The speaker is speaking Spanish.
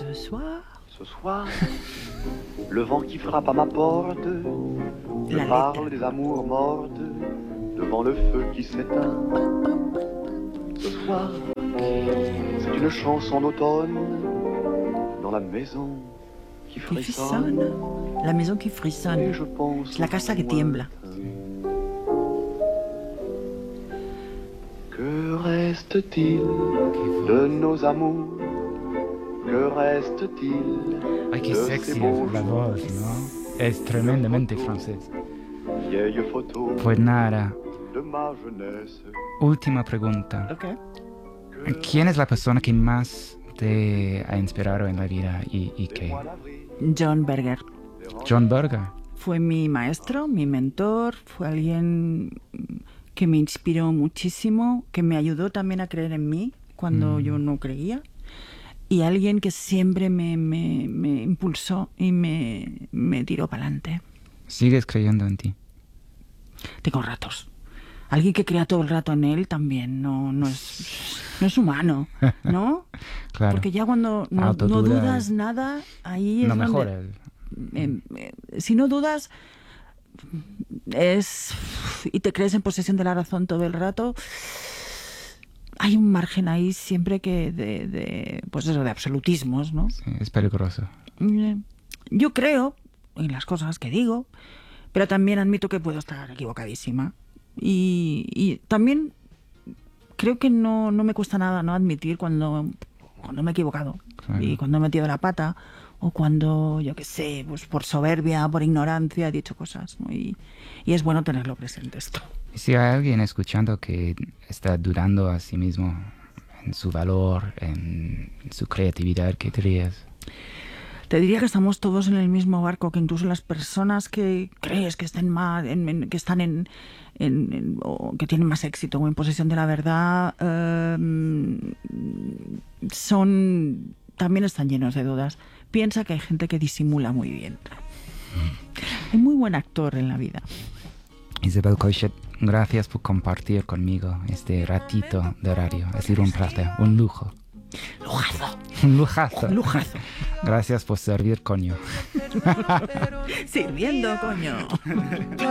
Ce soir, Ce soir, le vent qui frappe à ma porte La me parle letra. des amours mortes devant le feu qui s'éteint. Ce soir, c'est une chanson d'automne dans la maison qui qui frissonne. frissonne. La maison qui Et frissonne. je pense Es la casa que tiembla. Que reste-t-il de nos amours? Que reste-t-il Ay, qué de sexy ces beaux la voz, ¿no? Es tremendamente francés. vieilles photos Pues nada, de ma jeunesse? última pregunta. Ok. ¿Quién es la persona que más te ha inspirado en la vida y qué? John Berger. John Berger. Fue mi maestro, mi mentor, fue alguien que me inspiró muchísimo, que me ayudó también a creer en mí cuando yo no creía, y alguien que siempre me impulsó y me tiró para adelante. ¿Sigues creyendo en ti? Tengo ratos. Alguien que crea todo el rato en él también no es humano, ¿no? Claro. Porque ya cuando no Autoduda dudas es- nada, ahí es No donde... mejora. Si no dudas y te crees en posesión de la razón todo el rato, hay un margen ahí siempre que pues eso, de absolutismos, ¿no? Sí, es peligroso. Yo creo en las cosas que digo, pero también admito que puedo estar equivocadísima. Y también creo que no me cuesta nada no admitir cuando me he equivocado. Claro. Y cuando he metido la pata, o cuando, yo qué sé, pues por soberbia, por ignorancia he dicho cosas, ¿no? Y es bueno tenerlo presente esto. Y si hay alguien escuchando que está dudando a sí mismo en su valor, en su creatividad, ¿qué dirías? Te diría que estamos todos en el mismo barco, que incluso las personas que crees que estén más, que están o que tienen más éxito o en posesión de la verdad, también están llenos de dudas. Piensa que hay gente que disimula muy bien. Hay muy buen actor en la vida. Isabel Coixet, gracias por compartir conmigo este ratito de radio. Ha sido un placer, un lujo. Lujazo. Un lujazo. Lujazo. Gracias por servir, coño. Sirviendo, coño.